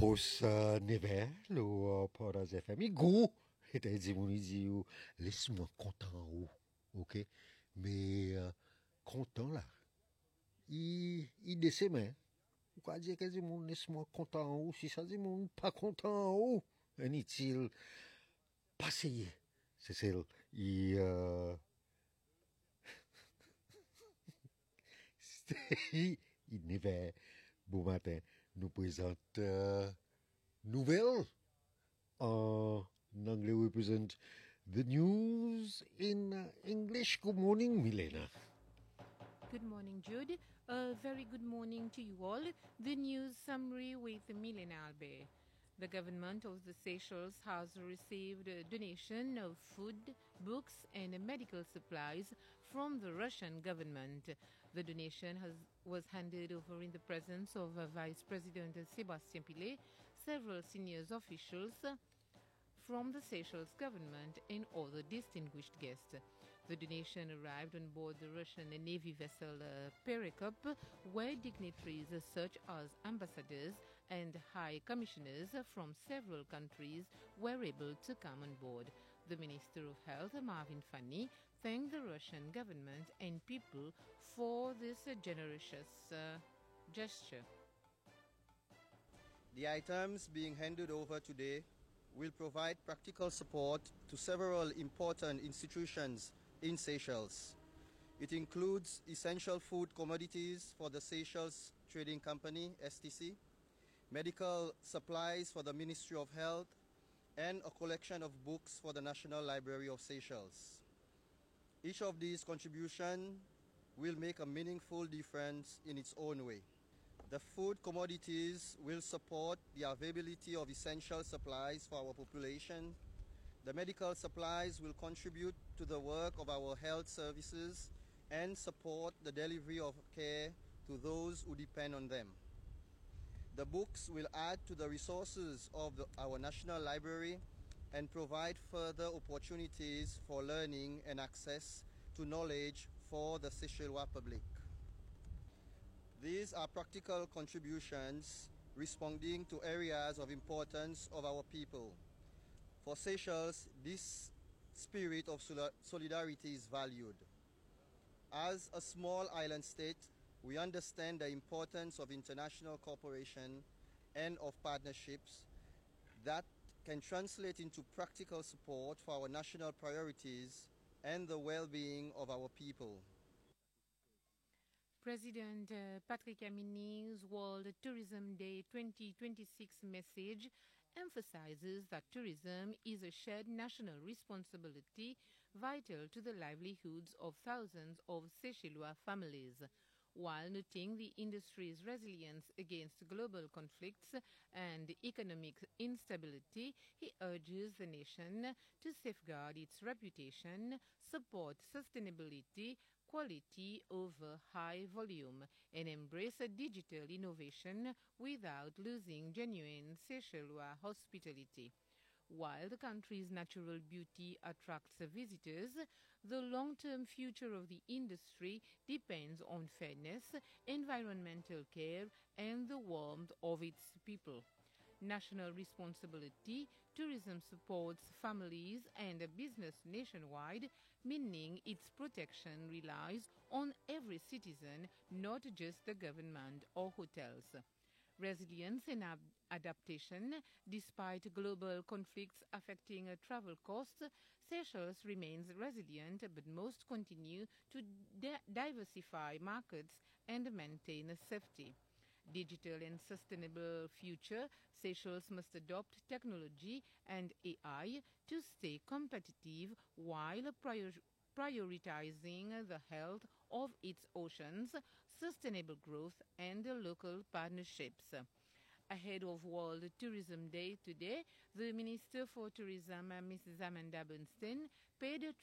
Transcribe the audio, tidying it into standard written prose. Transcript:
pos neve lo para FM. Il gros, et t'as dit mon dit laisse-moi content en haut, ok? Mais content là, il descend main. Ou quoi dire que dit mon laisse-moi content en haut, si ça dit mon pas content en haut, inutile, pas essayer. C'est celle, il neve, bon matin, nous présente nouvelle en anglais represent the news in English. Good morning, Milena. Good morning, Jude. A very good morning to you all. The news summary with Milena Albe. The government of the Seychelles has received a donation of food, books, and medical supplies from the Russian government. The donation was handed over in the presence of Vice President Sébastien Pillet, several senior officials from the Seychelles government and other distinguished guests. The donation arrived on board the Russian Navy vessel Perekop, where dignitaries such as ambassadors and high commissioners from several countries were able to come on board. The Minister of Health, Marvin Fanny, thanked the Russian government and people for this generous gesture. The items being handed over today will provide practical support to several important institutions in Seychelles. It includes essential food commodities for the Seychelles Trading Company, STC, medical supplies for the Ministry of Health, and a collection of books for the National Library of Seychelles. Each of these contributions will make a meaningful difference in its own way. The food commodities will support the availability of essential supplies for our population. The medical supplies will contribute to the work of our health services and support the delivery of care to those who depend on them. The books will add to the resources of our National Library and provide further opportunities for learning and access to knowledge for the Seychellois public. These are practical contributions responding to areas of importance of our people. For Seychelles, this spirit of solidarity is valued. As a small island state, we understand the importance of international cooperation and of partnerships that can translate into practical support for our national priorities and the well-being of our people. President Patrick Amini's World Tourism Day 2026 message emphasizes that tourism is a shared national responsibility vital to the livelihoods of thousands of Seychellois families. While noting the industry's resilience against global conflicts and economic instability, he urges the nation to safeguard its reputation, support sustainability, quality over high volume, and embrace a digital innovation without losing genuine Seychellois hospitality. While the country's natural beauty attracts visitors, the long-term future of the industry depends on fairness, environmental care, and the warmth of its people. National responsibility, tourism supports families and business nationwide, meaning its protection relies on every citizen, not just the government or hotels. Resilience and adaptation. Despite global conflicts affecting travel costs, Seychelles remains resilient, but must continue to diversify markets and maintain safety. Digital and sustainable future, Seychelles must adopt technology and AI to stay competitive while prioritizing the health of its oceans, sustainable growth, and local partnerships. Ahead of World Tourism Day today, the Minister for Tourism, Mrs. Amanda Bernstein, paid